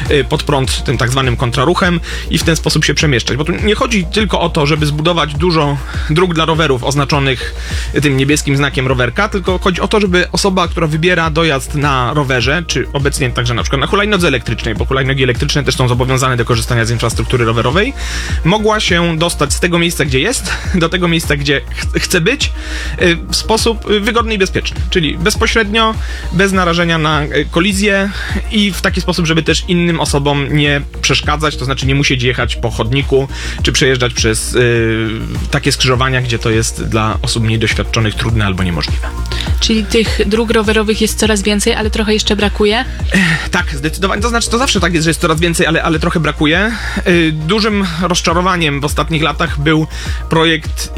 pod prąd tym tak zwanym kontraruchem i w ten sposób się przemieszczać. Bo tu nie chodzi tylko o to, żeby zbudować dużo dróg dla rowerów oznaczonych tym niebieskim znakiem rowerka, tylko chodzi o to, żeby osoba, która wybiera dojazd na rowerze, czy obecnie także na przykład na hulajnodze elektrycznej, bo hulajnogi elektryczne też są zobowiązane do korzystania z infrastruktury rowerowej, mogła się dostać z tego miejsca, gdzie jest, do tego miejsca, gdzie chce być, w sposób wygodny i bezpieczny. Czyli bezpośrednio, bez narażenia na kolizję i w taki sposób, żeby też innym osobom nie przeszkadzać, to znaczy nie musieć jechać po chodniku, czy przejeżdżać przez takie skrzyżowania, gdzie to jest dla osób mniej doświadczonych trudne albo niemożliwe. Czyli tych dróg rowerowych jest coraz więcej, ale trochę jeszcze brakuje? Tak, zdecydowanie. To znaczy, to zawsze tak jest, że jest coraz więcej, ale trochę brakuje. Dużym rozczarowaniem w ostatnich latach był projekt